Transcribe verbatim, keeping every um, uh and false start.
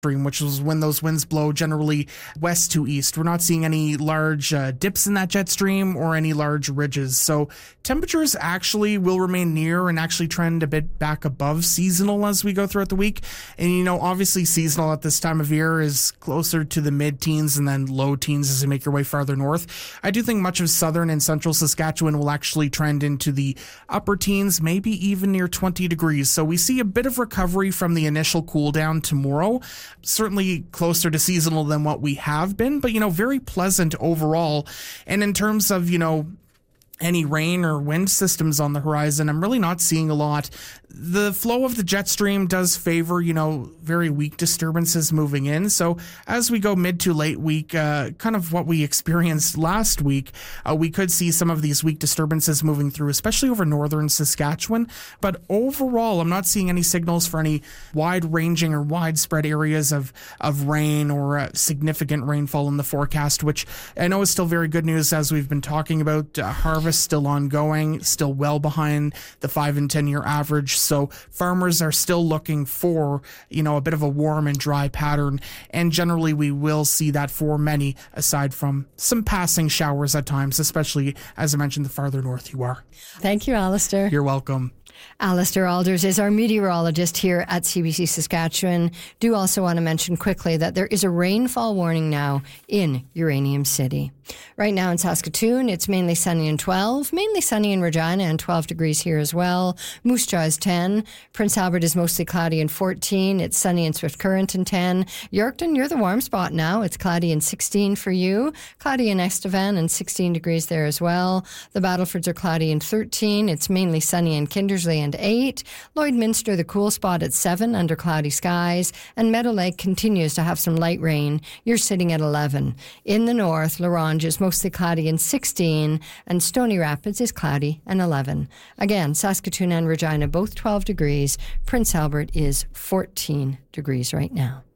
stream, which is when those winds blow generally west to east. We're not seeing any large uh, dips in that jet stream or any large ridges. So temperatures actually will remain near and actually trend a bit back above seasonal as we go throughout the week. And, you know, obviously seasonal at this time of year is closer to the mid-teens and then low teens as you make your way farther north. I do think much of southern and central Saskatchewan will actually trend into the upper teens, maybe even near twenty degrees. So we see a bit of recovery from the initial cool down tomorrow. Certainly closer to seasonal than what we have been, but, you know, very pleasant overall. And in terms of, you know, any rain or wind systems on the horizon, I'm really not seeing a lot. The flow of the jet stream does favor, you know, very weak disturbances moving in. So as we go mid to late week, uh, kind of what we experienced last week, uh, we could see some of these weak disturbances moving through, especially over northern Saskatchewan. But overall, I'm not seeing any signals for any wide-ranging or widespread areas of, of rain or uh, significant rainfall in the forecast, which I know is still very good news as we've been talking about. Uh, harvest still ongoing, still well behind the five and ten year average. So farmers are still looking for, you know, a bit of a warm and dry pattern. And generally we will see that for many, aside from some passing showers at times, especially as I mentioned, the farther north you are. Thank you, Alistair. You're welcome. Alistair Alders is our meteorologist here at C B C Saskatchewan. Do also want to mention quickly that there is a rainfall warning now in Uranium City. Right now in Saskatoon, it's mainly sunny and twelve, mainly sunny in Regina and twelve degrees here as well. Moose Jaw is ten. Prince Albert is mostly cloudy and fourteen. It's sunny in Swift Current and ten. Yorkton, you're the warm spot now. It's cloudy and sixteen for you. Cloudy in Estevan and sixteen degrees there as well. The Battlefords are cloudy and thirteen. It's mainly sunny in Kindersley and eight. Lloydminster, the cool spot at seven under cloudy skies. And Meadow Lake continues to have some light rain. You're sitting at eleven. In the north, La Ronge is mostly cloudy and sixteen. And Stony Rapids is cloudy and eleven. Again, Saskatoon and Regina both twelve degrees. Prince Albert is fourteen degrees right now.